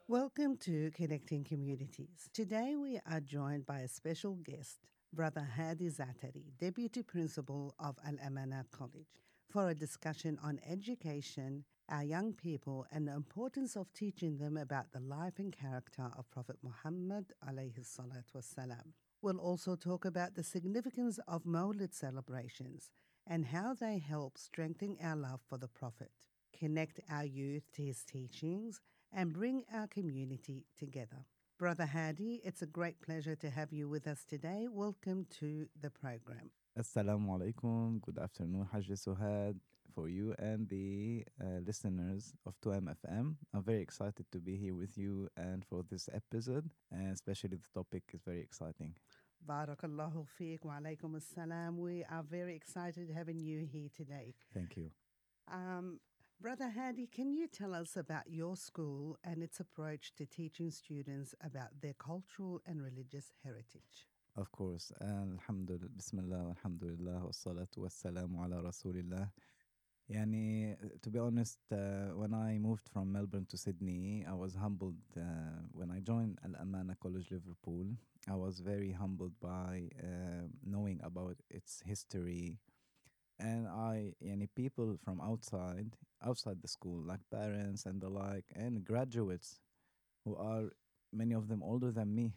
Welcome to Connecting Communities. Today we are joined by a special guest, Brother Hadi Zatari, Deputy Principal of Al Amana College, for a discussion on education, our young people, and the importance of teaching them about the life and character of Prophet Muhammad alayhi salatu wassalam. We'll also talk about the significance of Mawlid celebrations and how they help strengthen our love for the Prophet, connect our youth to his teachings, and bring our community together. Brother Hadi, it's a great pleasure to have you with us today. Welcome to the program. Assalamu alaikum. Good afternoon, Hajj Suhad, for you and the listeners of 2MFM. I'm very excited to be here with you and for this episode, and especially the topic is very exciting. Barakallahu feek wa alaikum assalam. We are very excited having you here today. Thank you. Um, Brother Hadi, can you tell us about your school and its approach to teaching students about their cultural and religious heritage? Of course. Alhamdulillah, Bismillah, Alhamdulillah, wassalatu wassalamu ala Rasulillah. Yani, to be honest, when I moved from Melbourne to Sydney, I was humbled. When I joined Al Amana College Liverpool, I was very humbled by knowing about its history. And people from outside the school, like parents and the like, and graduates who are many of them older than me,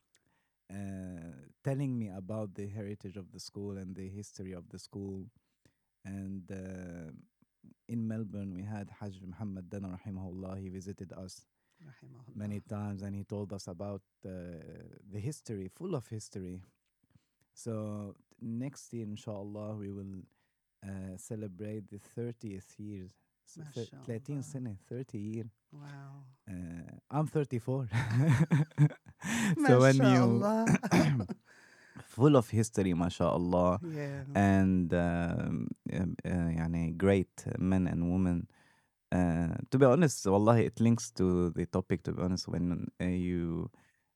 telling me about the heritage of the school and the history of the school. And in Melbourne, we had Hajj Muhammad Dana rahimahullah. He visited us many Rahimahullah. times and he told us about the history, full of history. So next year, inshallah, we will celebrate the 30th years. 30 MashaAllah. سنة, 30 year. Wow. I'm 34. So when you MashaAllah. full of history, mashallah, Yeah. and great men and women. To be honest, wallahi, it links to the topic. To be honest, when you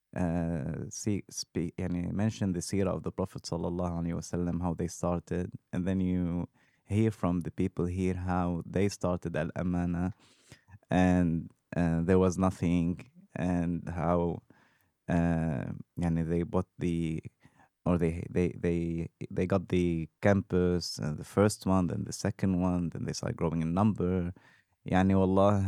mention the seerah of the Prophet sallallahu alaihi wasallam, how they started, and then you hear from the people here how they started Al Amana, and there was nothing, and how they bought the or they got the campus, the first one, then the second one, then they started growing in number. يعني والله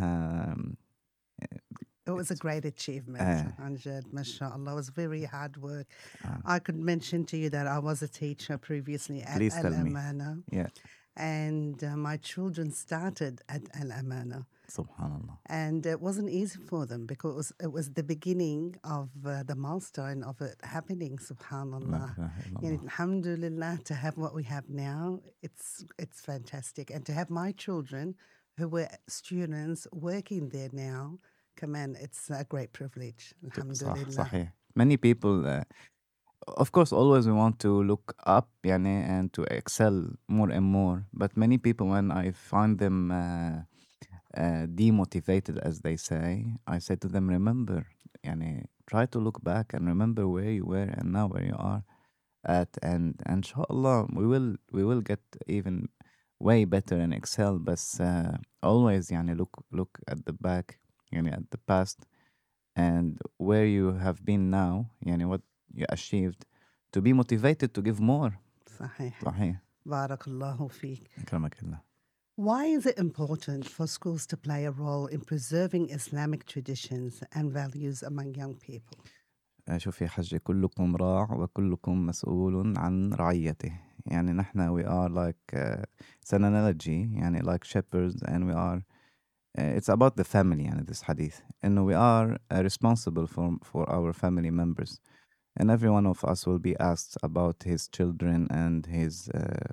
It was a it's great achievement, uh, Anjad, mashallah. It was very hard work. uh, I could mention to you that I was a teacher previously at please Al tell me. Amana, Yeah, and my children started at Al Amana. subhanallah. And it wasn't easy for them because it was the beginning of the milestone of it happening, La subhanallah. ilaha Yani, illallah. alhamdulillah, to have what we have now, it's fantastic. And to have my children who were students working there now, come on, it's a great privilege, صح alhamdulillah. صحيح. Many people, of course, always we want to look up, and to excel more and more. But many people, when I find them demotivated, as they say, I say to them, remember, try to look back and remember where you were and now where you are at, and inshallah, we will get even way better and excel. But always, look at the back, at the past, and where you have been now, what you achieved, to be motivated to give more. صحيح. صحيح. Barakallahu feek. أكرمك الله. Why is it important for schools to play a role in preserving Islamic traditions and values among young people? شوف يا حجة، كلكم راع وكلكم مسؤول عن رعيته. نحن we are like it's an analogy, like shepherds, and we are it's about the family. This hadith, and we are responsible for our family members, and every one of us will be asked about his children and his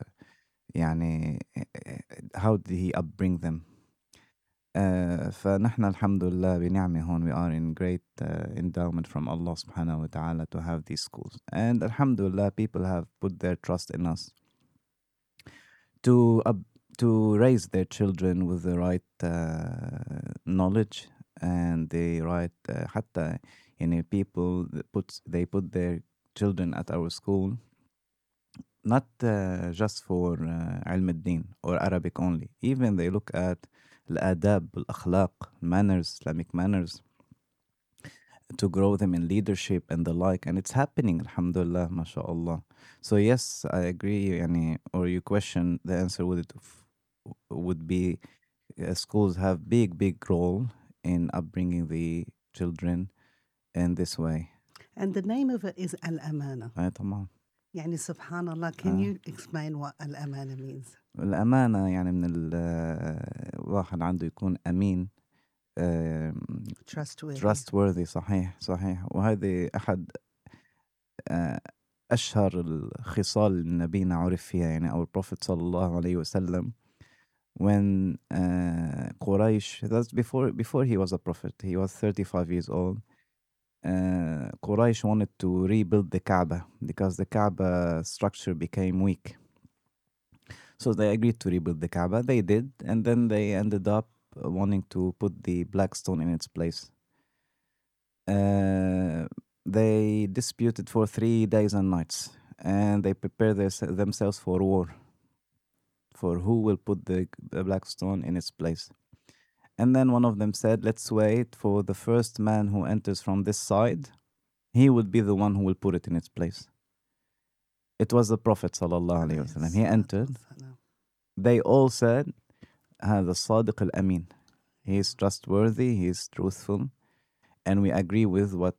how did he upbring them. فنحن الحمد لله بنعمة هون, we are in great endowment from Allah subhanahu wa ta'ala to have these schools, and alhamdulillah, people have put their trust in us to to raise their children with the right knowledge and the right حتى people they put their children at our school, not just for علم الدين or Arabic only. Even they look at الآداب, الأخلاق, manners, Islamic manners. to grow them in leadership and the like, and it's happening, alhamdulillah, mashallah. So yes, I agree, yani, or you question, the answer would be schools have big role in upbringing the children in this way. And the name of it is Al-Amana. طبعا. يعني subhanallah, can you explain what Al-Amana means? الأمانة يعني من الواحد عنده يكون أمين، Trustworthy. trustworthy. صحيح. وهذه أحد أشهر الخصال اللي نبينا عرف فيها، يعني أو البروفيت صلى الله عليه وسلم. When Quraysh, that's before he was a prophet, he was 35 years old. Quraysh wanted to rebuild the Kaaba because the Kaaba structure became weak. So they agreed to rebuild the Kaaba. They did, and then they ended up wanting to put the black stone in its place. They disputed for 3 days and nights, and they prepared themselves for war, for who will put the black stone in its place. And then one of them said, let's wait for the first man who enters from this side. He would be the one who will put it in its place. It was the Prophet sallallahu alaihi wasallam. He entered. They all said, هذا الصادق الأمين. He is trustworthy, he is truthful, and we agree with what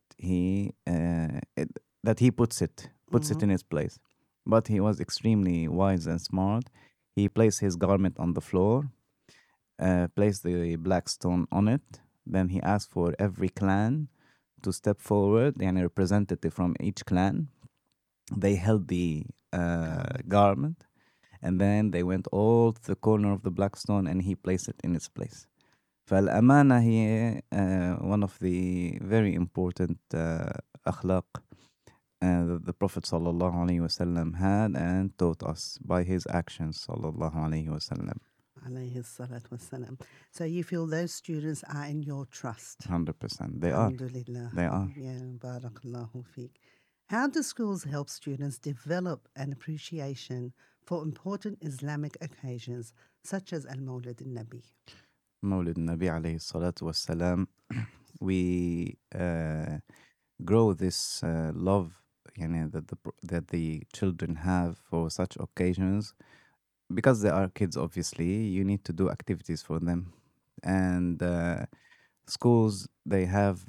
that he puts it in its place. But he was extremely wise and smart. He placed his garment on the floor, placed the black stone on it. Then he asked for every clan to step forward, and a representative from each clan. They held the garment, and then they went all to the corner of the black stone, and he placed it in its place. فالأمانة هي one of the very important أخلاق that the Prophet sallallahu alaihi wasallam had and taught us by his actions sallallahu alaihi wasallam. Alayhi salatu wassalam. So you feel those students are in your trust? 100%. They are. Alhamdulillah. They are. Yeah, barakallahu feek. How do schools help students develop an appreciation for important Islamic occasions such as Al-Mawlid al-Nabi? Mawlid al-Nabi alayhi salatu wassalam. We grow this love that the children have for such occasions. Because they are kids, obviously, you need to do activities for them. And schools, they have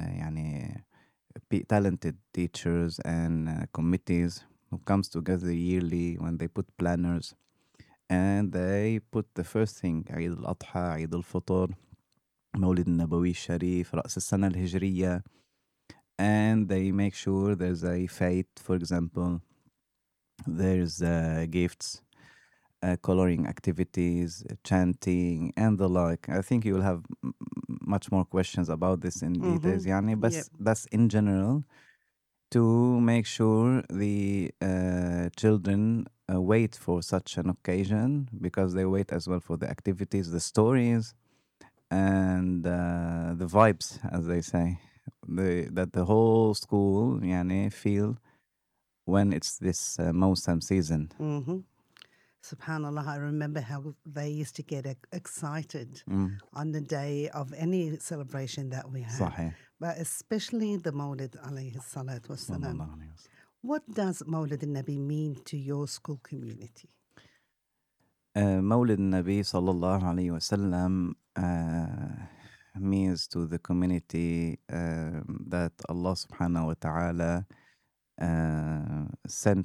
talented teachers and committees who comes together yearly when they put planners. And they put the first thing, عيد الأضحى, عيد الفطر, مولد النبوي الشريف, رأس السنة الهجرية. And they make sure there's a fete, for example. There's gifts, coloring activities, chanting, and the like. I think you will have much more questions about this in details, Yani, but that's in general to make sure the children wait for such an occasion, because they wait as well for the activities, the stories, and the vibes, as they say, that the whole school yani, feel when it's this Mawsam season. Subhanallah, I remember how they used to get excited on the day of any celebration that we had. صحيح. But especially the Mawlid alayhi salatu wassalam. What does Mawlid al-Nabi mean to your school community? Mawlid al-Nabi sallallahu alayhi wasallam means to the community that Allah subhanahu wa ta'ala sent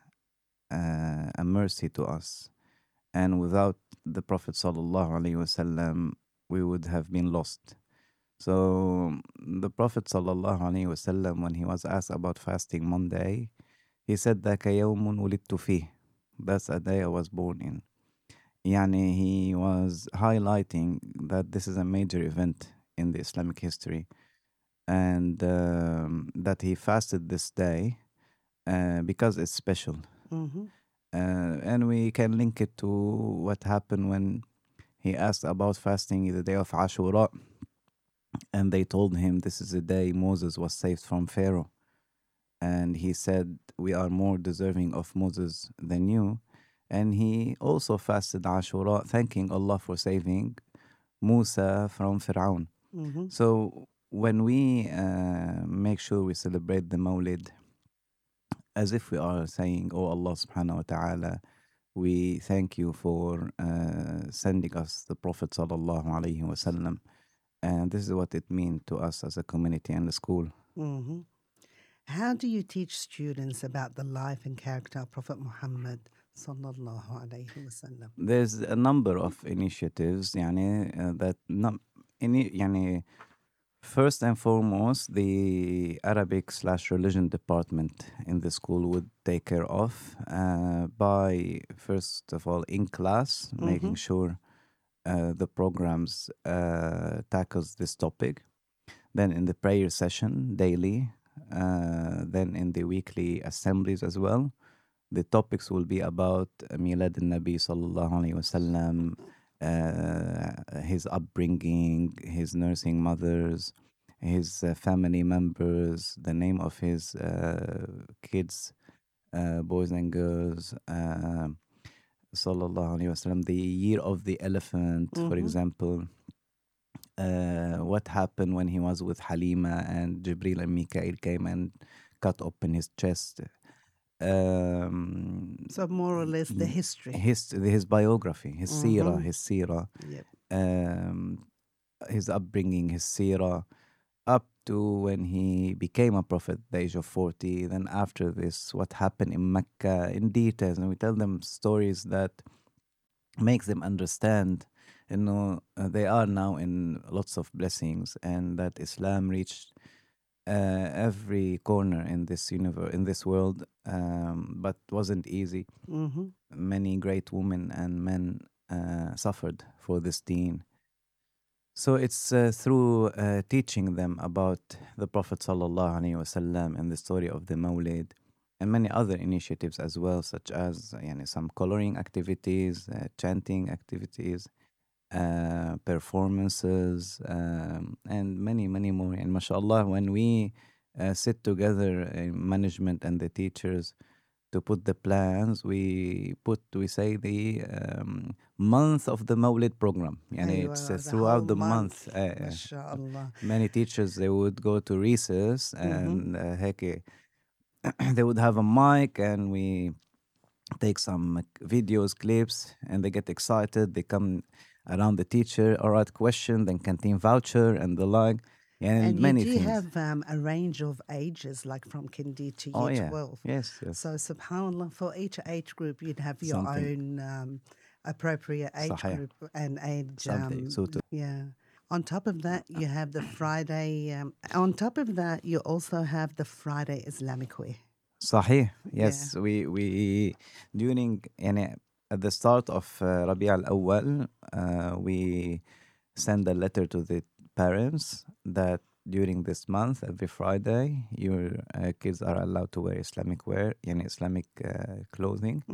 a mercy to us, and without the Prophet sallallahu alaihi wasallam, we would have been lost. So the Prophet sallallahu alaihi wasallam, when he was asked about fasting Monday, he said, ذاك يوم ولدت فيه. That's a day I was born in. Yani, he was highlighting that this is a major event in the Islamic history, and that he fasted this day because it's special. And we can link it to what happened when he asked about fasting the day of Ashura, and they told him this is the day Moses was saved from Pharaoh, and he said, we are more deserving of Moses than you. And he also fasted Ashura, thanking Allah for saving Musa from Fir'aun. So when we make sure we celebrate the Mawlid as if we are saying, "Oh Allah subhanahu wa ta'ala, we thank you for sending us the Prophet sallallahu alaihi wasallam." And this is what it means to us as a community and the school. Hmm. How do you teach students about the life and character of Prophet Muhammad sallallahu alaihi wasallam? There's a number of initiatives that يعني first and foremost, the Arabic/religion department in the school would take care of by, first of all, in class, making sure the programs tackles this topic. Then in the prayer session daily, then in the weekly assemblies as well. The topics will be about Milad al-Nabi sallallahu alayhi wasallam, his upbringing, his nursing mothers, his family members, the name of his kids, boys and girls, sallallahu alayhi wasallam, the year of the elephant, for example. What happened when he was with Halima and Jibril and Mikael came and cut open his chest. So more or less the history. His biography, his seerah, Yep. his upbringing, his seerah, up to when he became a prophet at the age of 40. Then after this, what happened in Mecca in details. And we tell them stories that makes them understand, they are now in lots of blessings, and that Islam reached every corner in this universe, in this world, but wasn't easy. Many great women and men suffered for this deen. So it's through teaching them about the Prophet sallallahu alaihi wasallam and the story of the Mawlid, and many other initiatives as well, such as some coloring activities, chanting activities, performances, and many, many more. And mashallah, when we sit together, management and the teachers, to put the plans, we say the month of the Mawlid program. It's throughout the month. Mashallah. Many teachers, they would go to recess and they would have a mic, and we take some videos, clips, and they get excited. They come around the teacher, all right, question, then canteen voucher and the like. And many you do things. have a range of ages, like from Kindi to year 12. Yes. So subhanAllah, for each age group, you'd have your Something. own appropriate age Sahih. group and age. Something suited. Yeah. On top of that, you have the Friday. On top of that, you also have the Friday Islamic wear. Sahih. Yes, we during at the start of Rabi' al-Awwal, we send a letter to the parents that during this month, every Friday, your kids are allowed to wear Islamic wear, Islamic clothing.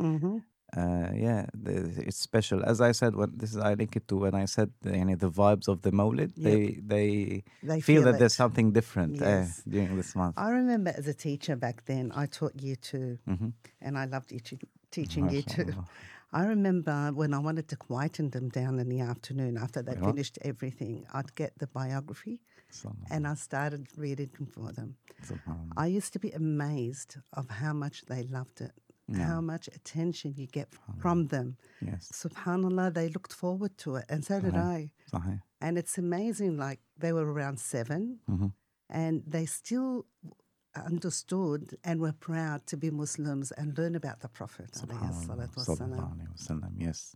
It's special. As I said, I link it to when I said the vibes of the Mawlid. Yep. They feel that it. there's something different Yes. during this month. I remember as a teacher back then, I taught year 2, and I loved teaching year 2. I remember when I wanted to quieten them down in the afternoon after they finished everything, I'd get the biography and I started reading for them. I used to be amazed of how much they loved it, how much attention you get from them. Yes. Subhanallah, they looked forward to it, and so did I. Sahih. And it's amazing, like they were around 7 and they still understood and were proud to be Muslims and learn about the Prophet. Sallallahu alayhi wasallam. Yes.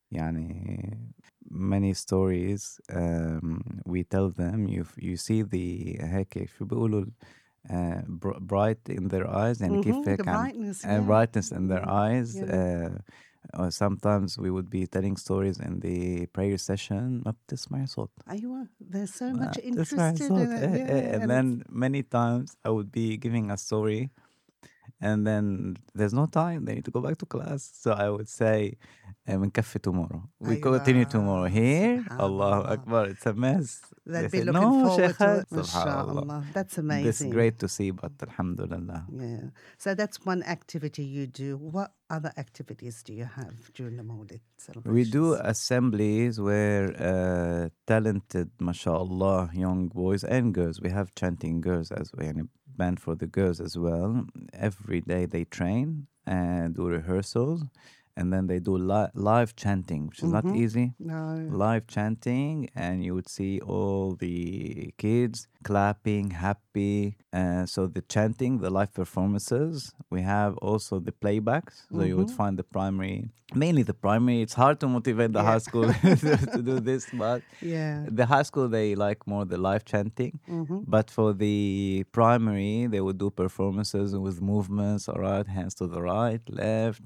Many stories we tell them, you see the هيك شو بيقولوا bright in their eyes and the brightness, brightness in their eyes. Yeah. Or sometimes we would be telling stories in the prayer session. ما بتسمعي صوت. أيوة, there's so much تسمعي interest صوت. in it. And then many times I would be giving a story and then there's no time. They need to go back to class. So I would say, بنكفي tomorrow. We continue tomorrow. Here, Allahu Subhanallah. Akbar, it's a mess. They They'd be say, looking no, forward to Shaykhat. it. Subhanallah. MashaAllah. That's This is amazing. great to see, but alhamdulillah. Yeah. So that's one activity you do. What other activities do you have during the Maulid celebrations? We do assemblies where talented, mashallah, young boys and girls. We have chanting girls as well, and a band for the girls as well. Every day they train and do rehearsals, and then they do live chanting, which is not easy. No. Live chanting, and you would see all the kids clapping, happy. So the chanting, the live performances. We have also the playbacks. So you would find the primary, mainly the primary. It's hard to motivate the high school to do this, but Yeah. the high school, they like more the live chanting. But for the primary, they would do performances with movements, all right, hands to the right, left,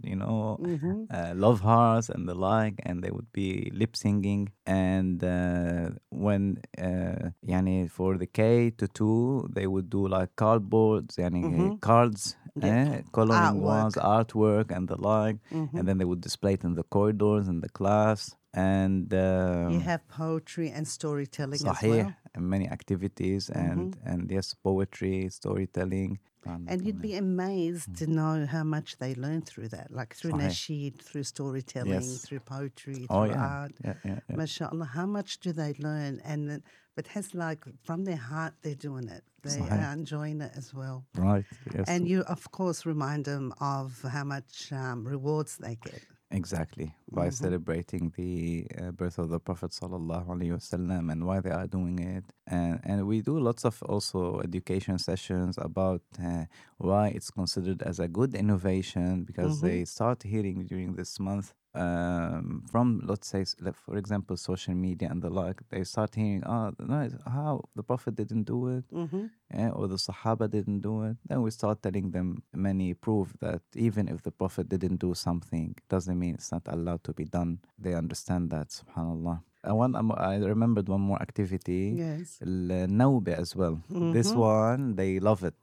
love hearts and the like, and they would be lip singing. And when yani for the K to 2, they would do like cardboards, yani cards, coloring ones, artwork and the like, and then they would display it in the corridors in the class. And you have poetry and storytelling as صحيح, well. and many activities, and yes, poetry, storytelling. And you'd be amazed to know how much they learn through that, like through صحيح. nasheed, through storytelling, Yes. through poetry, Oh through yeah, art. yeah. MashaAllah, how much do they learn? And but has like from their heart they're doing it. They صحيح. are enjoying it as well. Right. Yes. And you, of course, remind them of how much rewards they get. Exactly, by celebrating the birth of the Prophet sallallahu alaihi wasallam and why they are doing it, and we do lots of also education sessions about why it's considered as a good innovation, because they start hearing during this month from, let's say, for example, social media and the like. They start hearing, how the Prophet didn't do it, or the Sahaba didn't do it. Then we start telling them many proof that even if the Prophet didn't do something, doesn't mean it's not allowed to be done. They understand that, subhanallah. I remembered one more activity. Yes. النوبة as well. This one, they love it.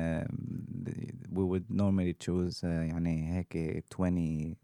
We would normally choose يعني هيك 20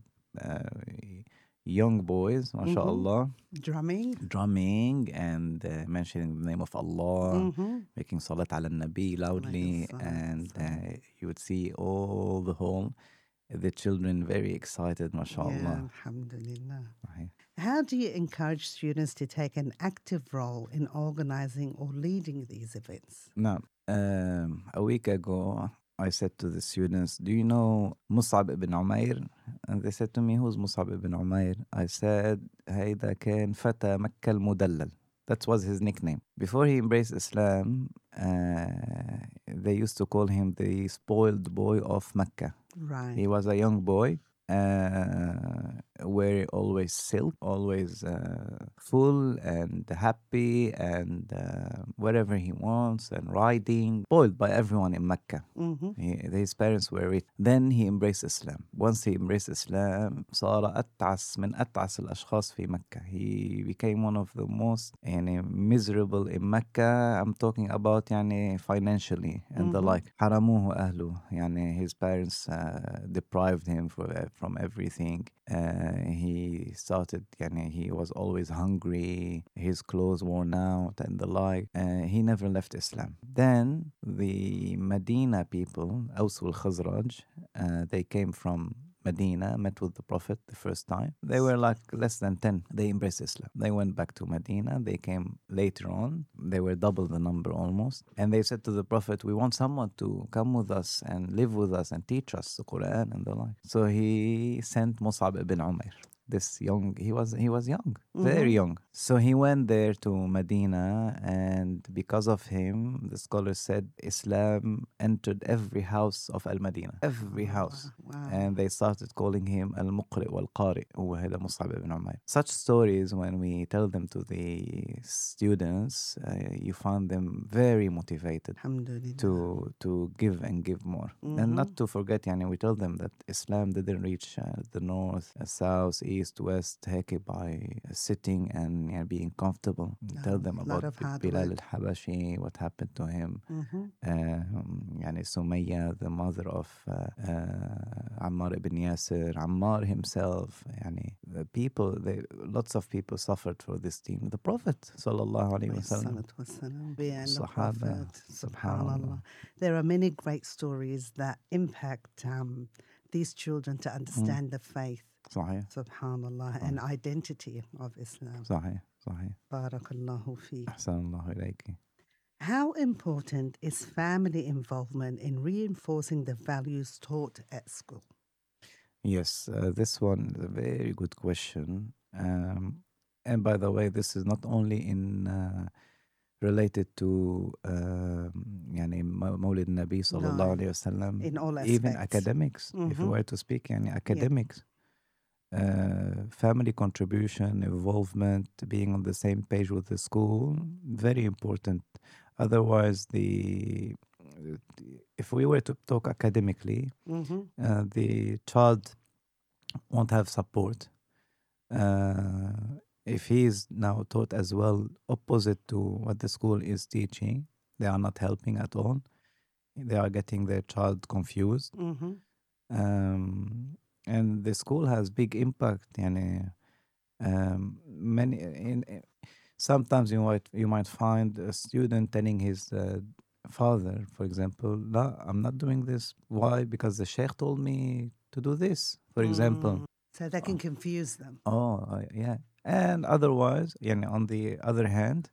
young boys, mashallah, drumming and mentioning the name of Allah, making salat ala nabi loudly, and you would see all the children very excited, mashallah. Yeah, alhamdulillah. Right. How do you encourage students to take an active role in organizing or leading these events? Now, a week ago, I said to the students, do you know Mus'ab ibn Umair? And they said to me, who's Mus'ab ibn Umair? I said, هيدا كان فتى مكة المدلل. That was his nickname. Before he embraced Islam, they used to call him the spoiled boy of Mecca. Right. He was a young boy, wearing always silk, always full and happy, and wherever he wants, and riding, spoiled by everyone in Mecca. His parents were rich. Then he embraced Islam. Once he embraced Islam, صار أتعس من أتعس الأشخاص في مكة. He became one of the most miserable in Mecca. I'm talking about financially and the like. حرموه أهله. His parents deprived him from everything. He started, he was always hungry, his clothes worn out and the like. He never left Islam. Then the Medina people, Aws al Khazraj, they came from Medina, met with the Prophet the first time. They were like less than 10. They embraced Islam. They went back to Medina. They came later on. They were double the number almost. And they said to the Prophet, we want someone to come with us and live with us and teach us the Quran and the like. So he sent Mus'ab ibn Umair. This young, he was young, very young. So he went there to Medina, and because of him, the scholars said Islam entered every house of Al-Madinah, every house. Wow. And they started calling him Al-Muqri wal-Qari, وهذا Mus'ab ibn Umair. Such stories, when we tell them to the students, you find them very motivated to give and give more. And not to forget, we tell them that Islam didn't reach the north, south, east, east west هيك by sitting and يعني being comfortable. Tell them A lot about of hard Bilal work. al-Habashi, what happened to him. Mhm. يعني Sumayya, the mother of Ammar ibn Yasir, Ammar himself. يعني the people, lots of people suffered for this team. The Prophet sallallahu alaihi wasallam. Salatu wassalam. And the Sahaba, Prophet, subhanallah. subhanallah. There are many great stories that impact these children to understand the faith, صحيح subhanallah, and identity of Islam. صحيح صحيح. Barakallahu fi. أحسن الله إليك. How important is family involvement in reinforcing the values taught at school? Yes, this one is a very good question. And by the way, this is not only in related to يعني مولد النبي صلى الله عليه وسلم. In all Even aspects. academics, if you were to speak يعني academics. Family contribution, involvement, being on the same page with the school, very important. Otherwise, if we were to talk academically, the child won't have support. If he is now taught as well opposite to what the school is teaching, they are not helping at all. They are getting their child confused. And the school has big impact. يعني, sometimes you might find a student telling his father, for example, "No, I'm not doing this. Why? Because the sheikh told me to do this," for example. So they can confuse them. Yeah. And otherwise, يعني, on the other hand,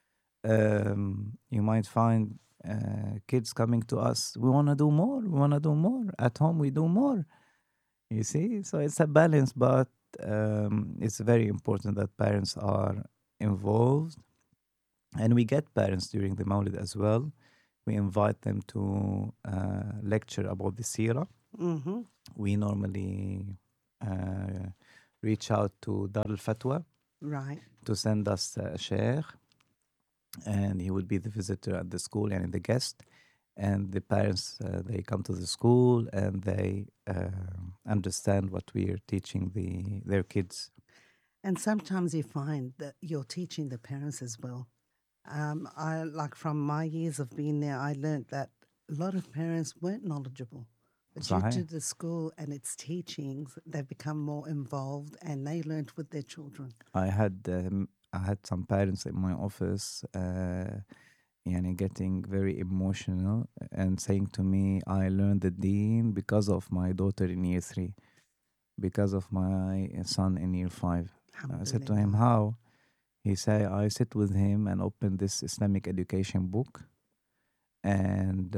you might find kids coming to us, we want to do more. We want to do more. At home, we do more. You see? So it's a balance, but it's very important that parents are involved. And we get parents during the Mawlid as well. We invite them to lecture about the Seerah. We normally reach out to Dar al-Fatwa to send us a sheikh. And he would be the visitor at the school and the guest. And the parents, they come to the school and they understand what we are teaching their kids. And sometimes you find that you're teaching the parents as well. From my years of being there, I learned that a lot of parents weren't knowledgeable. But due to the school and its teachings, they've become more involved and they learned with their children. I had some parents in my office getting very emotional and saying to me, I learned the deen because of my daughter in year 3, because of my son in year 5. I said to him, how? He said, I sit with him and open this Islamic education book. And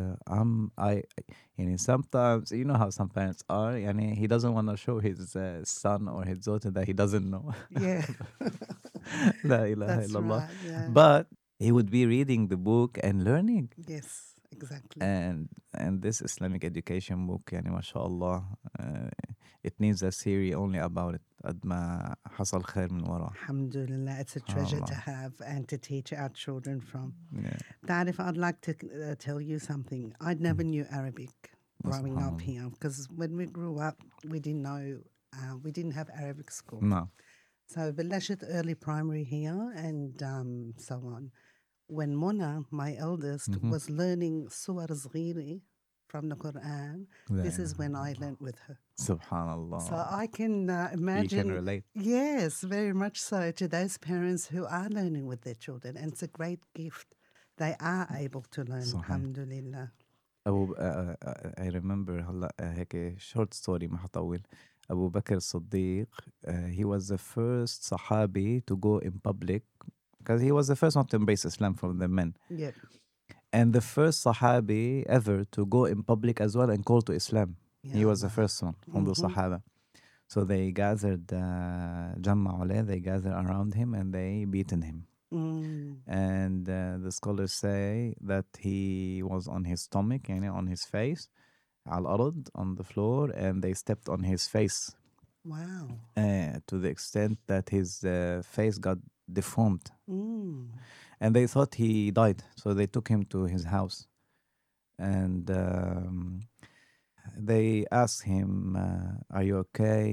sometimes, you know how some parents are, he doesn't want to show his son or his daughter that he doesn't know. Yeah. La ilaha That's illallah. right, yeah. But he would be reading the book and learning. Yes, exactly. And this Islamic education book, mashallah, it needs a series only about it. قد ما حصل خير من وراه. Alhamdulillah, it's a treasure to have and to teach our children from. Tarif, I'd like to tell you something. I never knew Arabic growing up here because when we grew up, we didn't know, we didn't have Arabic school. No. So بلشت early primary here and so on. When Mona, my eldest, was learning Surah Zghiri from the Quran, this is when I learned with her. Subhanallah. So I can imagine. You can relate. Yes, very much so to those parents who are learning with their children. And it's a great gift. They are able to learn, alhamdulillah. I remember هلا هيك short story ما حطول. Abu Bakr Siddiq, he was the first Sahabi to go in public because he was the first one to embrace Islam from the men. Yeah. And the first Sahabi ever to go in public as well and call to Islam. Yeah, He was the first one from the Sahaba. So they gathered, they gathered around him and they beaten him. And the scholars say that he was on his stomach, on his face, على الأرض, on the floor, and they stepped on his face. Wow. To the extent that his face got deformed. And they thought he died, so they took him to his house. And they asked him, are you okay?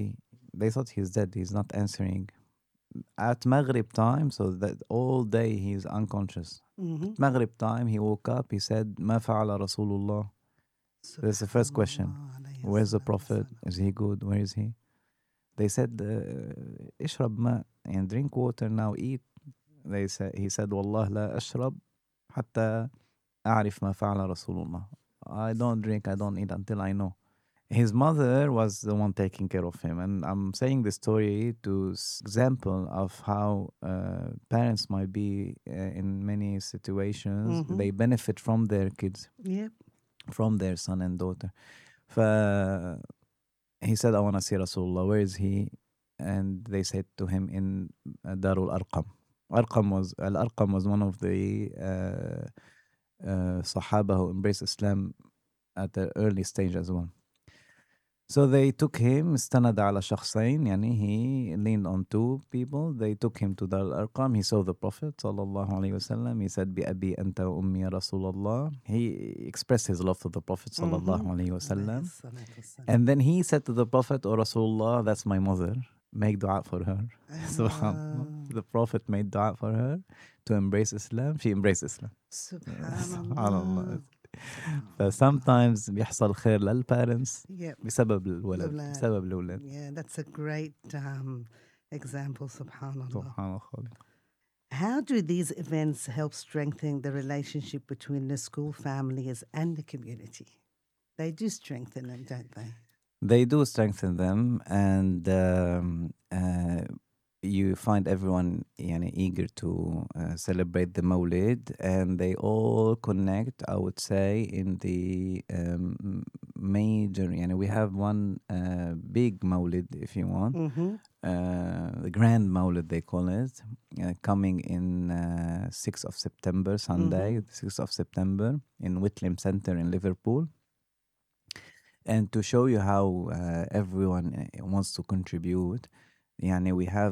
they thought he's dead. He's not answering. At Maghrib time, so that all day he's unconscious. Mm-hmm. Maghrib time, he woke up. He said, "Ma fa'ala Rasulullah." That's the first question. Where's the Prophet? Is he good? Where is he? They said, "اشرب ماء," and drink water now. Eat. They said, he said, "والله لا أشرب حتى أعرف ما فعل رسول الله." I don't drink, I don't eat until I know. His mother was the one taking care of him, and I'm saying this story to example of how parents might be in many situations. Mm-hmm. They benefit from their kids, Yep. from their son and daughter. He said, "I want to see Rasulullah. Where is he?" And they said to him, in Darul Arqam. Al-Arqam was one of the Sahaba who embraced Islam at the early stage as well. So they took him, استند على شخصين, يعني he leaned on two people. They took him to Dar al-Arqam. He saw the Prophet sallallahu alaihi wasallam. He said, بأبي أنت وأمي يا رسول الله. He expressed his love to the Prophet sallallahu alaihi wasallam. And then he said to the Prophet, "O Rasulullah, that's my mother. Make dua for her." Subhanallah. The Prophet made dua for her to embrace Islam. She embraced Islam. Subhanallah. فsometimes بيحصل خير للparents Yep. بسبب الولد الأولاد. بسبب الأولاد. Yeah, that's a great example, subhanallah. سبحان الله. How do these events help strengthen the relationship between the school families and the community? They do strengthen them, don't they? They do strengthen them, and you find everyone يعني, eager to celebrate the Mawlid, and they all connect, I would say, in the major. يعني, we have one big Mawlid, if you want, Mm-hmm. the Grand Mawlid, they call it, coming in 6th of September, Sunday, 6th of September, in Whitlam Center in Liverpool. And to show you how everyone wants to contribute, يعني we have